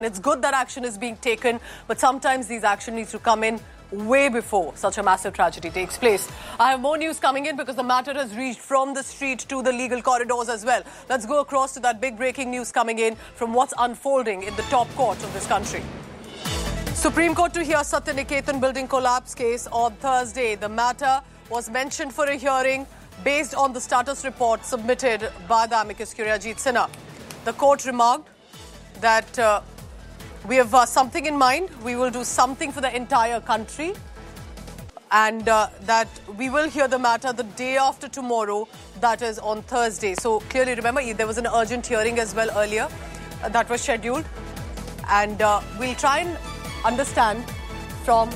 It's good that action is being taken, but sometimes these action needs to come in way before such a massive tragedy takes place. I have more news coming in because the matter has reached from the street to the legal corridors as well. Let's go across to that big breaking news coming in from what's unfolding in the top court of this country. Supreme Court to hear Satya Niketan building collapse case on Thursday. The matter was mentioned for a hearing based on the status report submitted by the amicus curiae Ajit Sinha. The court remarked that we have something in mind. We will do something for the entire country, and that we will hear the matter the day after tomorrow, that is on Thursday. So clearly, remember, there was an urgent hearing as well earlier that was scheduled, and we'll try and understand from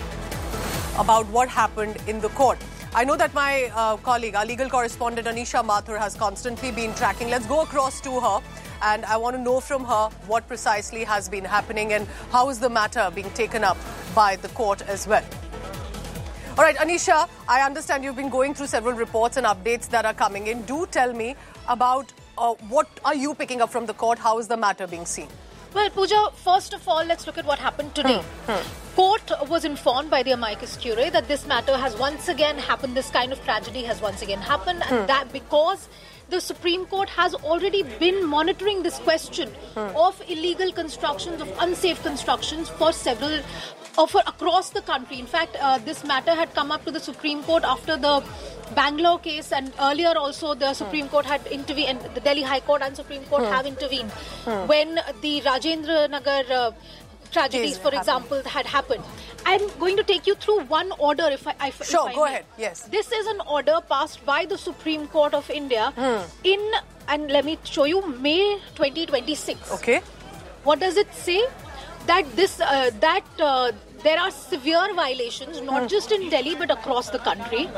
about what happened in the court. I know that my colleague, our legal correspondent Anisha Mathur, has constantly been tracking. Let's go across to her. And I want to know from her what precisely has been happening and how is the matter being taken up by the court as well. All right, Anisha, I understand you've been going through several reports and updates that are coming in. Do tell me about what are you picking up from the court? How is the matter being seen? Well, Pooja, first of all, let's look at what happened today. Court was informed by the amicus curiae that this matter has once again happened, this kind of tragedy has once again happened, and that because the Supreme Court has already been monitoring this question of illegal constructions, of unsafe constructions for across the country. In fact, this matter had come up to the Supreme Court after the Bangalore case, and earlier also the Supreme Court had intervened, and the Delhi High Court and Supreme Court have intervened when the Rajendra Nagar tragedies, for example, had happened. I'm going to take you through one order if I Sure, go ahead. Yes. This is an order passed by the Supreme Court of India and let me show you, May 2026. Okay. What does it say? That there are severe violations, not just in Delhi but across the country.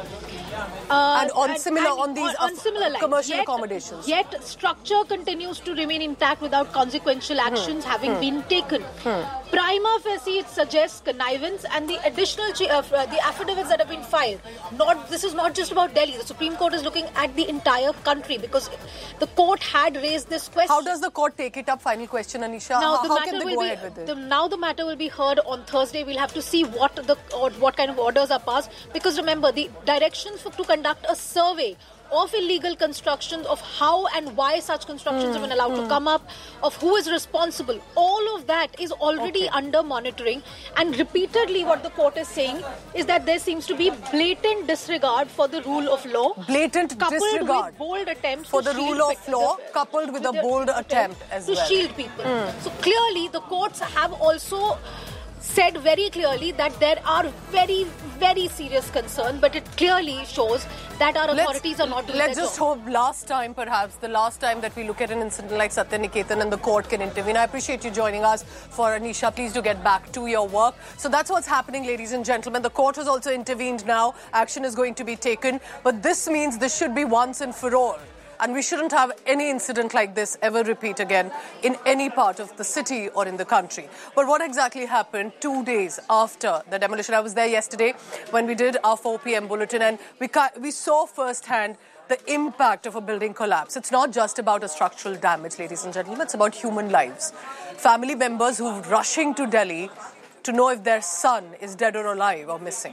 And on similar lines, commercial accommodations. Yet structure continues to remain intact without consequential actions having been taken. Prima facie, it suggests connivance, and the additional the affidavits that have been filed. This is not just about Delhi. The Supreme Court is looking at the entire country because the court had raised this question. How does the court take it up? Final question, Anisha. How can they go ahead with it? Now the matter will be heard on Thursday. We'll have to see what kind of orders are passed, because remember, the directions to conduct a survey of illegal constructions, of how and why such constructions have been allowed to come up, of who is responsible. All of that is already under monitoring, and repeatedly what the court is saying is that there seems to be blatant disregard for the rule of law. Blatant disregard with bold attempts for the rule of law, coupled with a bold attempt as well to shield people. So clearly the courts have also said very clearly that there are very, very serious concerns, but it clearly shows that our authorities are not doing their job. Let's just hope the last time that we look at an incident like Satya Niketan and the court can intervene. I appreciate you joining us. For Anisha, please do get back to your work. So that's what's happening, ladies and gentlemen. The court has also intervened now. Action is going to be taken. But this means this should be once and for all. And we shouldn't have any incident like this ever repeat again in any part of the city or in the country. But what exactly happened 2 days after the demolition? I was there yesterday when we did our 4 p.m. bulletin, and we saw firsthand the impact of a building collapse. It's not just about a structural damage, ladies and gentlemen. It's about human lives. Family members who are rushing to Delhi to know if their son is dead or alive or missing.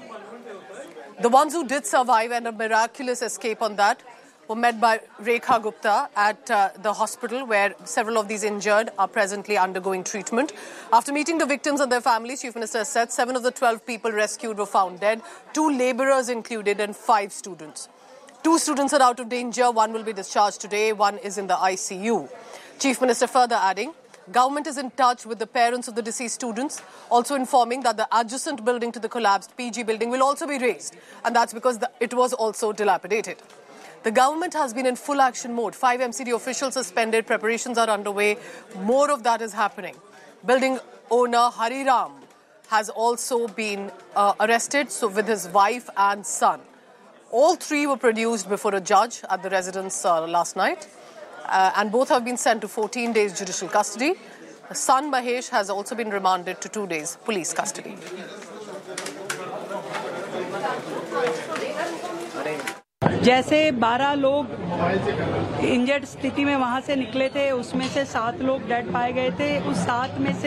The ones who did survive and a miraculous escape on that were met by Rekha Gupta at the hospital where several of these injured are presently undergoing treatment. After meeting the victims and their families, Chief Minister said 7 of the 12 people rescued were found dead, 2 labourers included and 5 students. 2 students are out of danger, 1 will be discharged today, 1 is in the ICU. Chief Minister further adding, government is in touch with the parents of the deceased students, also informing that the adjacent building to the collapsed PG building will also be raised, and that's because it was also dilapidated. The government has been in full action mode. 5 MCD officials suspended. Preparations are underway. More of that is happening. Building owner Hari Ram has also been arrested, so with his wife and son. All 3 were produced before a judge at the residence last night. And both have been sent to 14 days judicial custody. The son Mahesh has also been remanded to 2 days police custody. जैसे 12 लोग injured स्थिति में वहां से निकले थे, उसमें से 7 लोग डेड पाए गए थे। उस 7 में से